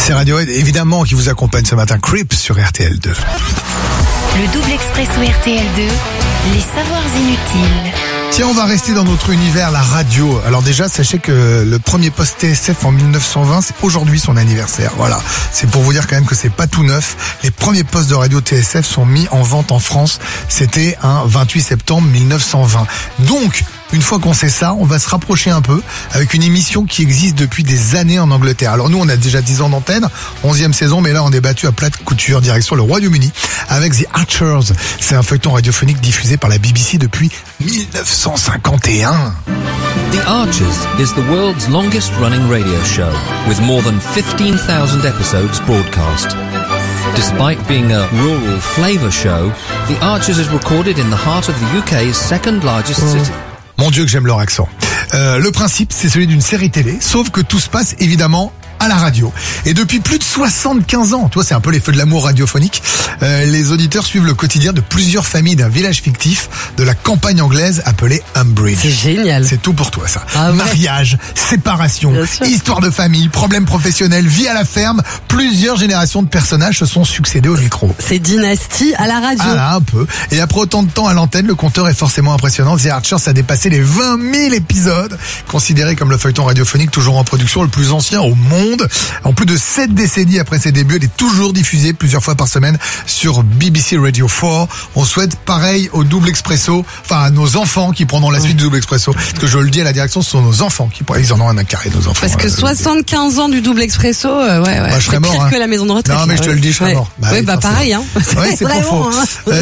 C'est Radiohead, évidemment, qui vous accompagne ce matin. Creep sur RTL2. Le double expresso RTL2, les savoirs inutiles. Tiens, on va rester dans notre univers, la radio. Alors déjà, sachez que le premier poste TSF en 1920, c'est aujourd'hui son anniversaire. Voilà, c'est pour vous dire quand même que c'est pas tout neuf. Les premiers postes de radio TSF sont mis en vente en France. C'était un 28 septembre 1920. Donc, une fois qu'on sait ça, on va se rapprocher un peu avec une émission qui existe depuis des années en Angleterre. Alors nous, on a déjà 10 ans d'antenne, 11e saison, mais là, on est battu à plat de couture, direction le Royaume-Uni, avec The Archers. C'est un feuilleton radiophonique diffusé par la BBC depuis 1951. The Archers is the world's longest running radio show, with more than 15,000 episodes broadcast. Despite being a rural flavour show, The Archers is recorded in the heart of the UK's second largest city. Mon Dieu que j'aime leur accent. Le principe, c'est celui d'une série télé, sauf que tout se passe évidemment à la radio. Et depuis plus de 75 ans, toi c'est un peu les feux de l'amour radiophonique, les auditeurs suivent le quotidien de plusieurs familles d'un village fictif de la campagne anglaise appelée Umbridge. C'est génial. C'est tout pour toi ça. Ah ouais. Mariage, séparation, histoire de famille, problèmes professionnels, vie à la ferme, plusieurs générations de personnages se sont succédés au micro. C'est Dynasty à la radio. Ah là, un peu. Et après autant de temps à l'antenne, le compteur est forcément impressionnant. The Archers a dépassé les 20 000 épisodes, considéré comme le feuilleton radiophonique toujours en production le plus ancien au monde. En plus de 7 décennies après ses débuts, elle est toujours diffusée plusieurs fois par semaine sur BBC Radio 4. On souhaite pareil au double expresso, enfin à nos enfants qui prendront la suite du double expresso. Parce que je le dis à la direction, ce sont nos enfants qui ils en ont un carré, nos enfants. Parce que 75 ans du double expresso, ouais. Bah, je serais mort, pire que la maison de retraite. Non, mais je te le dis, je serais mort. Bah, pareil, hein. Ouais, c'est pas faux.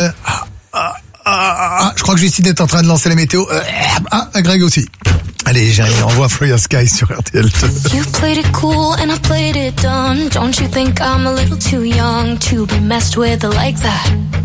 Je crois que Justine est en train de lancer la météo. Greg aussi. Allez, Jérémy, envoie Fleur Sky sur RTL. You played it cool and I played it dumb. Don't you think I'm a little too young to be messed with like that?